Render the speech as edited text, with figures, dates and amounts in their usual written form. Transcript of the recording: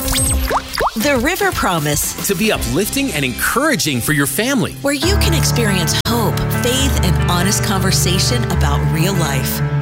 The River Promise, To be uplifting and encouraging for your family. where you can experience hope, faith, and honest conversation about real life.